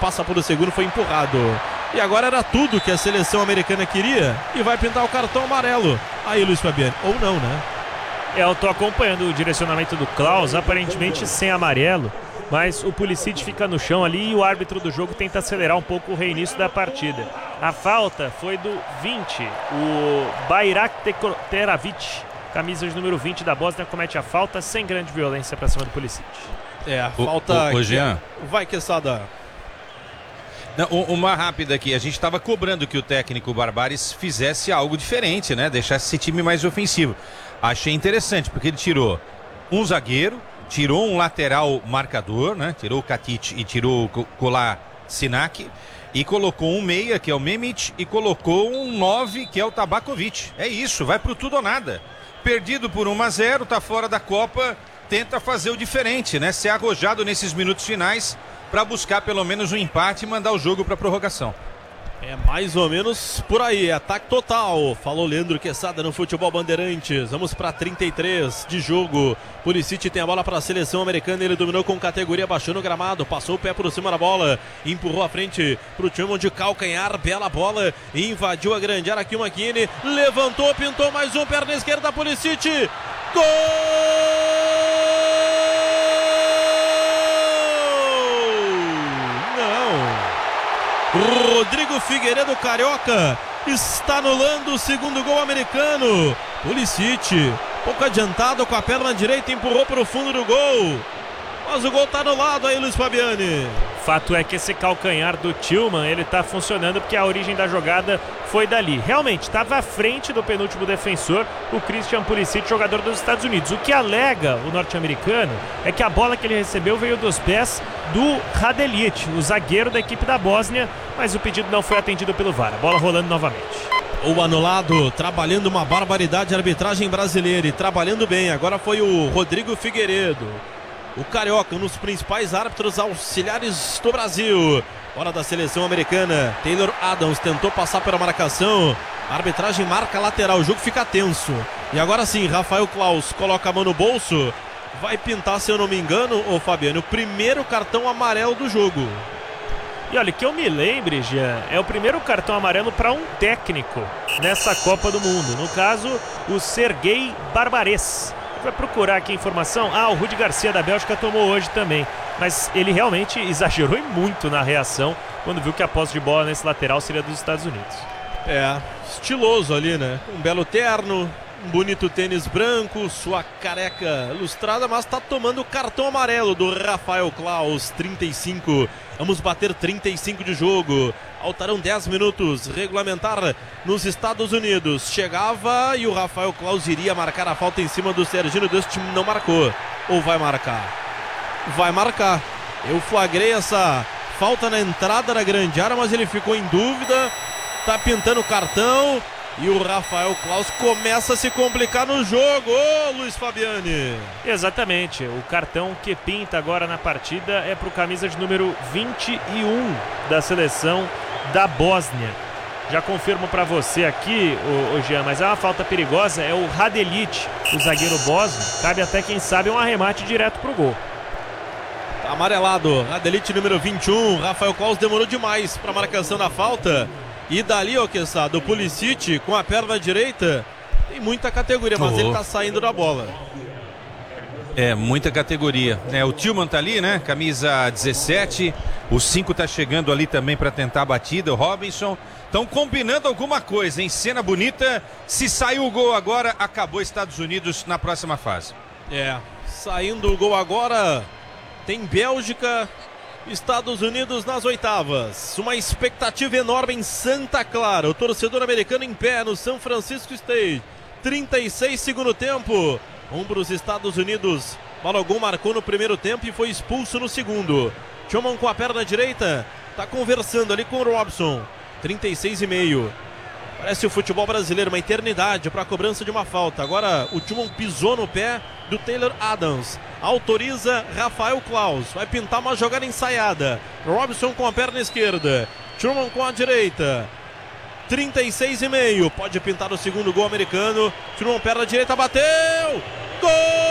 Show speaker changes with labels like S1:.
S1: passa por o segundo, foi empurrado. E agora era tudo que a seleção americana queria e vai pintar o cartão amarelo. Aí, Luiz Fabiano, ou não, né?
S2: Eu tô acompanhando o direcionamento do Klaus, aparentemente sem amarelo, mas o Pulisic fica no chão ali e o árbitro do jogo tenta acelerar um pouco o reinício da partida. A falta foi do 20, o Bayrak Teravic, camisa de número 20 da Bósnia, comete a falta sem grande violência para cima do Pulisic.
S1: A falta...
S3: Ô, Jean.
S1: Vai, Quesada.
S3: Não, uma rápida aqui, a gente estava cobrando que o técnico Barbares fizesse algo diferente, né? Deixasse esse time mais ofensivo. Achei interessante, porque ele tirou um zagueiro, tirou um lateral marcador, né? Tirou o Katic e tirou o Kolasinac, e colocou um meia, que é o Memic, e colocou um 9, que é o Tabakovic. É isso, vai pro tudo ou nada. Perdido por 1-0, tá fora da Copa, tenta fazer o diferente, né? Ser arrojado nesses minutos finais para buscar pelo menos um empate e mandar o jogo para prorrogação.
S1: É mais ou menos por aí, ataque total. Falou Leandro Quesada no Futebol Bandeirantes. Vamos para 33 de jogo. Pulisic tem a bola para a seleção americana. Ele dominou com categoria, baixou no gramado, passou o pé por cima da bola, empurrou a frente para o Tillman de calcanhar. Bela bola, invadiu a grande área aqui o McKinney, levantou, pintou mais um, perna esquerda, Pulisic. Gol! Rodrigo Figueiredo, carioca, está anulando o segundo gol americano. Pulisic, pouco adiantado com a perna direita, empurrou para o fundo do gol. Mas o gol está anulado aí, Luiz Fabiani.
S2: Fato é que esse calcanhar do Tillman, ele está funcionando porque a origem da jogada foi dali. Realmente, estava à frente do penúltimo defensor, o Christian Pulisic, jogador dos Estados Unidos. O que alega o norte-americano é que a bola que ele recebeu veio dos pés do Radelic, o zagueiro da equipe da Bósnia, mas o pedido não foi atendido pelo VAR. A bola rolando novamente.
S1: O anulado, trabalhando uma barbaridade, a arbitragem brasileira, e trabalhando bem. Agora foi o Rodrigo Figueiredo, o carioca, um dos principais árbitros auxiliares do Brasil. Hora da seleção americana. Taylor Adams tentou passar pela marcação. A arbitragem marca lateral, o jogo fica tenso. E agora sim, Rafael Klaus coloca a mão no bolso. Vai pintar, se eu não me engano, ô Fabiano, o primeiro cartão amarelo do jogo.
S2: E olha, que eu me lembre, Jean, é o primeiro cartão amarelo para um técnico nessa Copa do Mundo. No caso, o Serguei Barbares. Vai procurar aqui a informação. O Rudi Garcia da Bélgica tomou hoje também. Mas ele realmente exagerou muito na reação quando viu que a posse de bola nesse lateral seria dos Estados Unidos.
S1: Estiloso ali, né? Um belo terno, um bonito tênis branco, sua careca lustrada, mas tá tomando o cartão amarelo do Rafael Klaus, 35. Vamos bater 35 de jogo. Faltarão 10 minutos, regulamentar nos Estados Unidos. Chegava e o Rafael Klaus iria marcar a falta em cima do Serginho Dust, não marcou. Ou vai marcar? Vai marcar. Eu flagrei essa falta na entrada da grande área, mas ele ficou em dúvida. Tá pintando o cartão e o Rafael Klaus começa a se complicar no jogo. Ô, Luiz Fabiani.
S2: Exatamente, o cartão que pinta agora na partida é para o camisa de número 21 da seleção da Bósnia. Já confirmo para você aqui, o Jean, mas é uma falta perigosa, é o Radelic, o zagueiro bósnio. Cabe até, quem sabe, um arremate direto pro gol.
S1: Tá amarelado, Radelic número 21, Rafael Klaus demorou demais para marcação da falta. E dali, ó, Quesada, o Pulisic com a perna direita tem muita categoria, mas ele tá saindo da bola.
S3: É, muita categoria. O Tillman tá ali, né? Camisa 17. O 5 tá chegando ali também para tentar a batida. O Robinson. Estão combinando alguma coisa, hein? Cena bonita. Se saiu o gol agora, acabou Estados Unidos na próxima fase.
S1: Saindo o gol agora, tem Bélgica, Estados Unidos nas oitavas. Uma expectativa enorme em Santa Clara. O torcedor americano em pé no San Francisco State. 36 segundo tempo. Para os Estados Unidos. Balogun marcou no primeiro tempo e foi expulso no segundo. Tillman com a perna direita. Tá conversando ali com o Robson. 36,5. Parece o futebol brasileiro, uma eternidade para a cobrança de uma falta. Agora o Tillman pisou no pé do Taylor Adams. Autoriza Rafael Klaus. Vai pintar uma jogada ensaiada. Robson com a perna esquerda. Tillman com a direita. 36,5. Pode pintar o segundo gol americano. Tillman, perna direita, bateu. Gol!